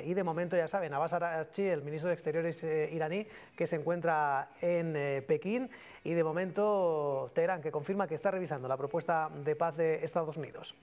Y de momento, ya saben, Abbas Araghchi, el ministro de Exteriores iraní, que se encuentra en Pekín, y de momento Teherán, que confirma que está revisando la propuesta de paz de Estados Unidos.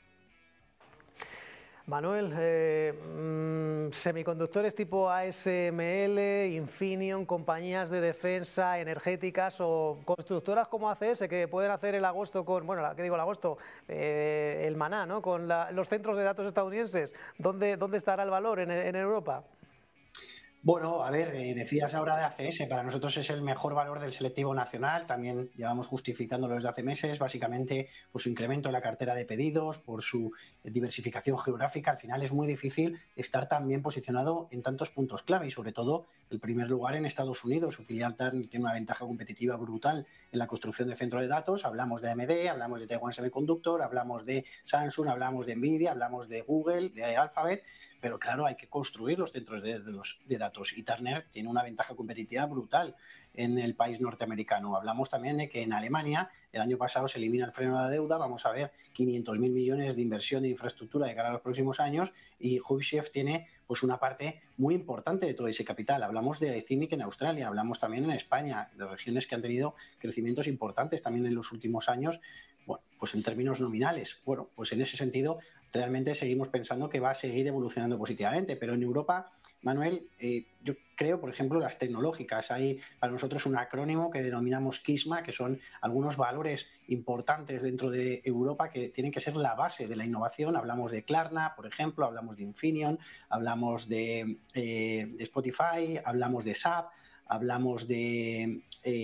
Manuel, semiconductores tipo ASML, Infineon, compañías de defensa, energéticas o constructoras como ACS, que pueden hacer el agosto con, bueno, ¿qué digo el agosto? El maná, ¿no? Con los centros de datos estadounidenses. ¿Dónde estará el valor en Europa? Bueno, a ver, decías ahora de ACS, para nosotros es el mejor valor del selectivo nacional, también llevamos justificándolo desde hace meses, básicamente por su incremento en la cartera de pedidos, por su diversificación geográfica. Al final es muy difícil estar tan bien posicionado en tantos puntos clave y sobre todo el primer lugar en Estados Unidos. Su filial tiene una ventaja competitiva brutal en la construcción de centros de datos. Hablamos de AMD, hablamos de Taiwan Semiconductor, hablamos de Samsung, hablamos de Nvidia, hablamos de Google, de Alphabet, pero claro, hay que construir los centros de datos y Turner tiene una ventaja competitiva brutal en el país norteamericano. Hablamos también de que en Alemania el año pasado se elimina el freno de la deuda, vamos a ver 500.000 millones de inversión de infraestructura de cara a los próximos años y Hochschild tiene pues una parte muy importante de todo ese capital. Hablamos de CIMIC en Australia, hablamos también en España, de regiones que han tenido crecimientos importantes también en los últimos años, bueno, pues en términos nominales. Bueno, pues en ese sentido realmente seguimos pensando que va a seguir evolucionando positivamente, pero en Europa, Manuel, yo creo, por ejemplo, las tecnológicas. Hay para nosotros un acrónimo que denominamos KISMA, que son algunos valores importantes dentro de Europa que tienen que ser la base de la innovación. Hablamos de Klarna, por ejemplo, hablamos de Infineon, hablamos de Spotify, hablamos de SAP, hablamos de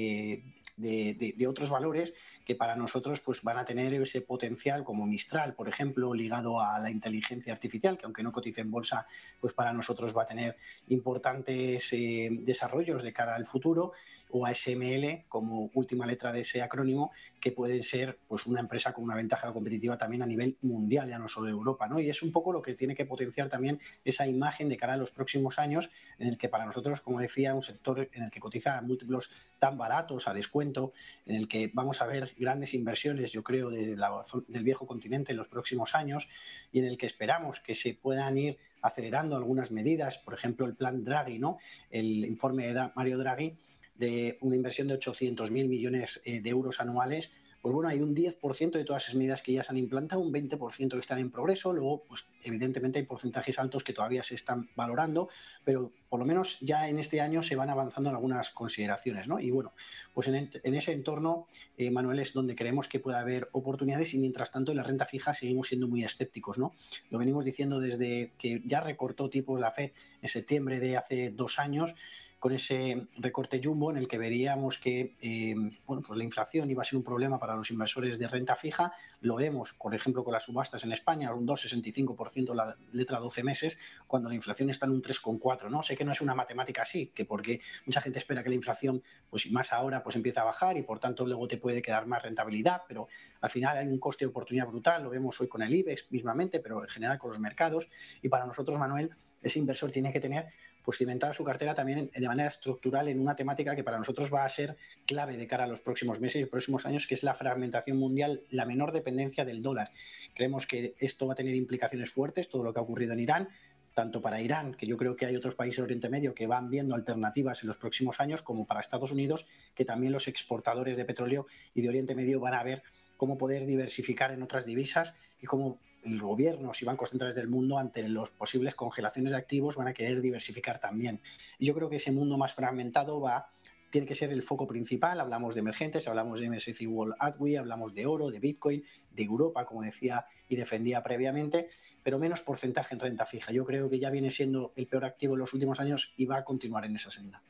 otros valores que para nosotros pues, van a tener ese potencial, como Mistral, por ejemplo, ligado a la inteligencia artificial, que aunque no cotice en bolsa, pues para nosotros va a tener importantes desarrollos de cara al futuro, o ASML como última letra de ese acrónimo, que puede ser pues, una empresa con una ventaja competitiva también a nivel mundial, ya no solo de Europa, ¿no? Y es un poco lo que tiene que potenciar también esa imagen de cara a los próximos años, en el que para nosotros, como decía, un sector en el que cotiza a múltiplos tan baratos, a descuento, en el que vamos a ver grandes inversiones, yo creo, del viejo continente en los próximos años y en el que esperamos que se puedan ir acelerando algunas medidas, por ejemplo, el plan Draghi, ¿no? El informe de Mario Draghi de una inversión de 800.000 millones de euros anuales. Pues bueno, hay un 10% de todas esas medidas que ya se han implantado, un 20% que están en progreso, luego, pues evidentemente hay porcentajes altos que todavía se están valorando, pero por lo menos ya en este año se van avanzando en algunas consideraciones, ¿no? Y bueno, pues en ese entorno, Manuel, es donde creemos que puede haber oportunidades y mientras tanto en la renta fija seguimos siendo muy escépticos, ¿no? Lo venimos diciendo desde que ya recortó tipos la FED en septiembre de hace 2 años, con ese recorte jumbo en el que veríamos que bueno, pues la inflación iba a ser un problema para los inversores de renta fija. Lo vemos, por ejemplo, con las subastas en España, un 2,65% la letra a 12 meses, cuando la inflación está en un 3,4%, ¿no? Sé que no es una matemática así, que porque mucha gente espera que la inflación, pues más ahora, pues empiece a bajar y por tanto luego te puede quedar más rentabilidad, pero al final hay un coste de oportunidad brutal, lo vemos hoy con el IBEX mismamente, pero en general con los mercados. Y para nosotros, Manuel, ese inversor tiene que tener pues cimentada su cartera también de manera estructural en una temática que para nosotros va a ser clave de cara a los próximos meses y próximos años, que es la fragmentación mundial, la menor dependencia del dólar. Creemos que esto va a tener implicaciones fuertes, todo lo que ha ocurrido en Irán, tanto para Irán, que yo creo que hay otros países de Oriente Medio que van viendo alternativas en los próximos años, como para Estados Unidos, que también los exportadores de petróleo y de Oriente Medio van a ver cómo poder diversificar en otras divisas y cómo los gobiernos y bancos centrales del mundo, ante las posibles congelaciones de activos, van a querer diversificar también. Y yo creo que ese mundo más fragmentado tiene que ser el foco principal. Hablamos de emergentes, hablamos de MSCI World Equity, hablamos de oro, de Bitcoin, de Europa, como decía y defendía previamente, pero menos porcentaje en renta fija. Yo creo que ya viene siendo el peor activo en los últimos años y va a continuar en esa senda.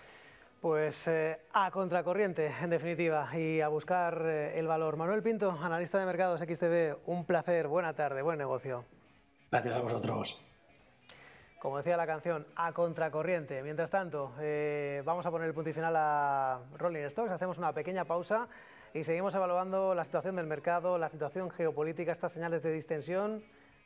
Pues a contracorriente, en definitiva, y a buscar el valor. Manuel Pinto, analista de mercados XTB, un placer, buena tarde, buen negocio. Gracias a vosotros. Como decía la canción, a contracorriente. Mientras tanto, vamos a poner el punto y final a Rolling Stocks, hacemos una pequeña pausa y seguimos evaluando la situación del mercado, la situación geopolítica, estas señales de distensión,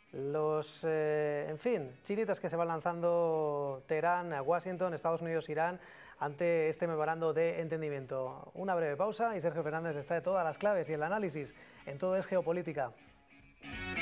en fin, chinitas que se van lanzando Teherán, Washington, Estados Unidos, Irán, ante este memorando de entendimiento. Una breve pausa y Sergio Fernández les trae todas las claves y el análisis en Todo es Geopolítica.